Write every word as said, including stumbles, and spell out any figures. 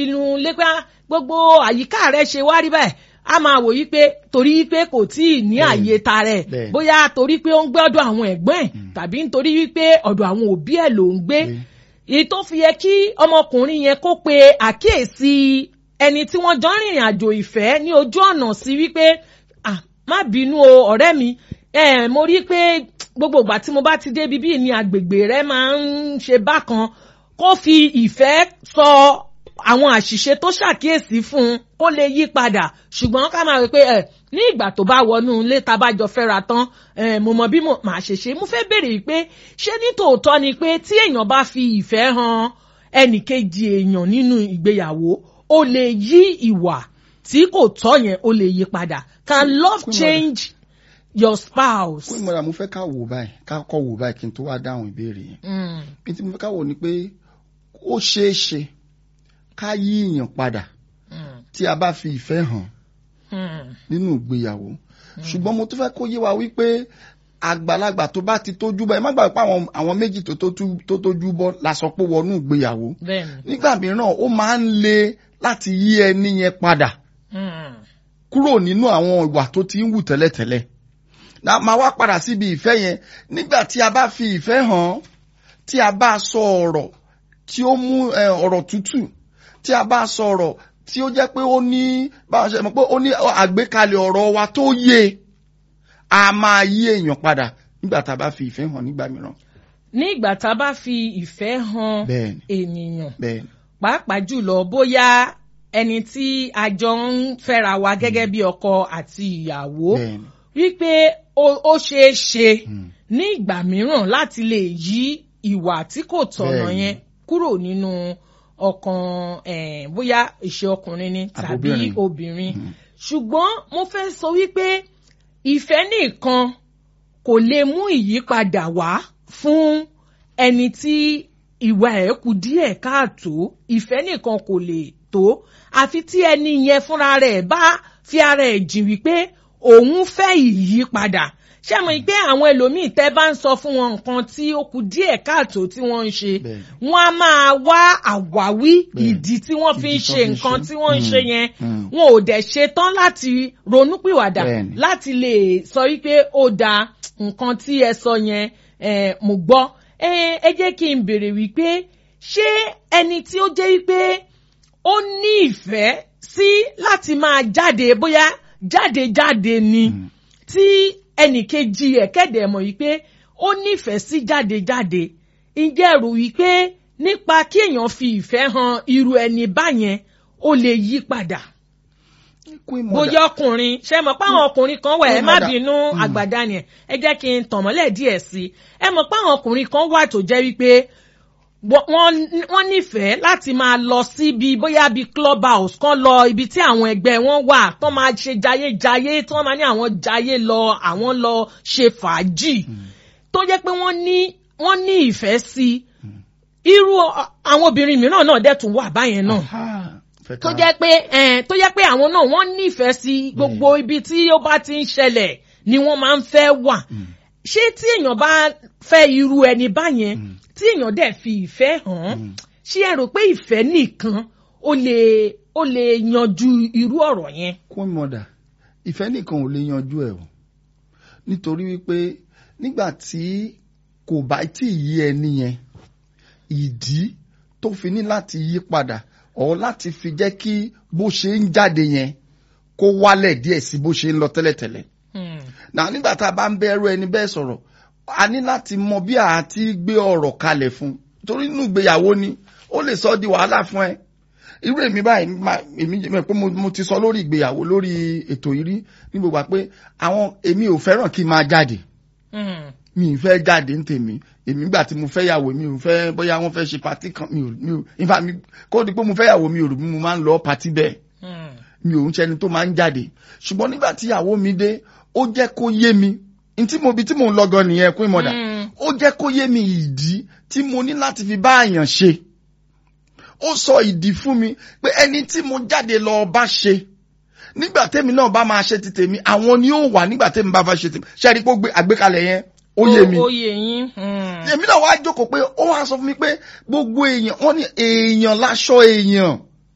inú ilé pé gbogbo àyíká rẹ̀ ṣe wá rí báyìí a máa wò yí pé torí pé kò tí ì ní àyè ta rẹ̀ bóyá torí pé ó ń gbé ọ̀dọ̀ àwọn ẹ̀gbọ́n ẹ̀ tàbí nítorí wípé ọ̀dọ̀ àwọn òbí ẹ̀ ló ń gbé èyí tó fi yẹ kí ọmọkùnrin yẹn kó pe àkíyèsí ẹni tí wọ́n jọ ń rìnrìn àjò ìfẹ́ ní ojú ọ̀nà sí wípé ah má bínú o ọ̀rẹ́ mi eh, mo rí pé gbogbo ìgbà tí mo bá ti débi bíi ní agbègbè rẹ máa ń ṣe bákan kó fi ìfẹ́ sọ àwọn àṣìṣe tó ṣàkíyèsí fún un kó lè yí padà ṣùgbọ́n ká máa rí pé ẹ ní ìgbà tó bá wọnú ilé tá bá jọ fẹ́ra tán ẹ mo mọ bí mo máa ṣe ṣe mo fẹ́ béèrè pé ṣé ní tòótọ́ ni pé tí èèyàn bá fi ìfẹ́ hàn ẹnìkejì èèyàn nínú ìgbéyàwó ó lè yí ìwà tí kò tọ́ yẹn ó lè yí padà can love change your spouse. kó ìmọ̀ra mo fẹ́ ká wò báyìí ká kọ́ wò báyìí kí n tó wá dáhùn ìbéèrè yẹn. bí tí mo fẹ́ ká wò ni pé ó ṣeé ṣe ká yí èèyàn padà tí a bá fi ìfẹ́ hàn nínú ìgbéyàwó ṣùgbọ́n mo tún fẹ́ kó yé wa wípé àgbàlagbà tó bá ti tójú bọ́ ẹ má gbàgbé pé àwọn méjì tó tójú bọ́ la sọ pé wọnú ìgbéyàwó nígbà mìíràn ó máa ń le láti yí ẹni yẹn padà kúrò nínú àwọn ìwà tó ti ń wù tẹ́lẹ̀tẹ́lẹ̀ máa wá padà síbi ìfẹ́ yẹn nígbà tí a bá fi ìfẹ́ hàn tí a bá sọ ọ̀rọ̀ tí ó mú ọ̀rọ̀ tútù tí a bá sọ ọ̀rọ̀ tí ó jẹ́ pé ó ní báwọn ṣe mọ̀ pé ó ní àgbékalẹ̀ ọ̀rọ̀ wa tó yé a máa yí èèyàn padà nígbà tá a bá fi ìfẹ́ hàn nígbà mìíràn. ní ìgbà tá a bá fi ìfẹ́ hàn ènìyàn pàápàá jùlọ bóyá ẹni tí a jọ ń fẹ́ra wa gẹ́gẹ́ bí ọkọ àti ìyàwó wípé ó ṣeé ṣe ní ìgbà mìíràn láti lè yí ìwà tí kò tọ̀nà yẹn kúrò nínú ọkàn bóyá ìṣe ọkùnrin ni tàbí obìnrin ṣùgbọ́n mo fẹ́ sọ wípé ìfẹ́ nìkan kò lè mú ìyípadà wá fún ẹni tí ìwà ẹ̀ kù díẹ̀ káàtó ìfẹ́ nìkan kò lè tó àfi tí ẹni yẹn fúnra rẹ̀ bá fi ara ẹ̀ jìn wípé òun fẹ́ ìyípadà ṣé mo pé àwọn ẹlòmíì tẹ́ bá ń sọ fún wọn nǹkan tí ó kù díẹ̀ káàtó tí wọ́n ń ṣe wọ́n á máa wá àwáwí ìdí tí wọ́n fi ń ṣe nǹkan tí wọ́n ń ṣe yẹn wọn ò dẹ̀ ṣe tán láti ronúpìwàdà láti lè sọ wípé ó da nǹkan tí ẹ sọ yẹn mo gbọ́ ẹ jẹ́ kí n béèrè wípé ṣé ẹni tí ó jẹ́ wípé ó ní ìfẹ́ sí láti máa jáde bóyá jáde jáde ni tí ẹnìkejì ẹ̀ kẹ́dẹ̀ mọ̀ wípé ó nífẹ̀ẹ́ sí jáde-jáde ǹjẹ́ rò wípé nípa kí èèyàn fi ìfẹ́ hàn irú ẹni báyẹn ó lè yí padà. bóyá ọkùnrin ṣe mọ̀ pé àwọn ọkùnrin kan wà ẹ má bínú àgbàdá ni ẹ jẹ́ kí n tàn mọ́lẹ̀ díẹ̀ sí i ẹ mọ̀ pé àwọn ọkùnrin kan wà tó jẹ́ wípé wọ́n nífẹ̀ẹ́ láti máa lọ síbi bóyá bíi club house kan lọ ibi tí àwọn ẹgbẹ́ wọn wà tán máa ṣe jayéjayé tí wọ́n máa ní àwọn jayé lọ àwọn lọ ṣe fàájì tó jẹ́ pé wọ́n ní wọ́n ní ìfẹ́ sí irú àwọn obìnrin mìíràn náà dẹ̀ tún wà báyẹn náà tó jẹ́ pé tó jẹ́ pé àwọn náà wọ́n nífẹ̀ẹ́ sí gbogbo ibi tí ó bá ti ń ṣẹlẹ̀ ni wọ́n máa ń fẹ́ wà ṣé tí èèyàn bá fẹ́ irú ẹni báyẹn tí èèyàn dẹ̀ fi ìfẹ́ hàn ṣé ẹ rò pé ìfẹ́ nìkan ó lè ó lè yanjú irú ọ̀rọ̀ yẹn. kún mọ̀dà ìfẹ́ nìkan ò lè yanjú ẹ̀ o nítorí wípé nígbà tí kò bá tí ì yí ẹni yẹn ìdí tó fi ní láti yí padà ọ̀ láti fi jẹ́ kí bó ṣe ń jáde yẹn kó wálẹ̀ díẹ̀ sí bó ṣe ń lọ tẹ́lẹ̀tẹ́lẹ̀. náà nígbà tá a bá ń bẹ̀rù ẹni bẹ́ẹ̀ sọ̀rọ̀ a ní láti mọ bí a ti gbé ọ̀rọ̀ kalẹ̀ fún torí inú ìgbéyàwó ni ó lè sọ di wàhálà fún ẹ irú èmi báyìí èmi jẹ́ pé mo ti sọ lórí ìgbéyàwó lórí ètò yìí rí ní gbogbo pé àwọn èmi ò fẹ́ràn kí n máa jáde mi ì fẹ́ jáde ní tèmi èmi gbà tí mo fẹ́ yàwó mi ò fẹ́ bóyá wọ́n fẹ́ ṣe pàtí kan mi ò mi ò ìfà mi kó di pé mo fẹ́ yàwó mi ò rò bí mo máa ń lọ pàtí bẹ́ẹ̀ mi ò ń ṣẹni tó máa ń jáde ṣùgbọ́n nígbà tí yàwó mi dé ó jẹ́ kó yé mi ntí mo bi tí mo ń lọ gan nìyẹn Queen Mother ó jẹ́ kó yé mi ìdí tí mo ní láti fi bá àyàn ṣe ó sọ ìdí fún mi pé ẹni tí mo jáde lọ bá ṣe nígbà tèmi náà bá máa ṣe ti tèmi àwọn ni ó wà nígbà tèmi bá fẹ́ ṣe tèmi ṣe rí pé ó gbé àgbékalẹ̀ yẹn ó yé mi ó yé yín èmi náà wá jókòó pé ó wá sọ fún mi pé gbogbo èèyàn wọ́n ní èèyàn láṣọ èèyàn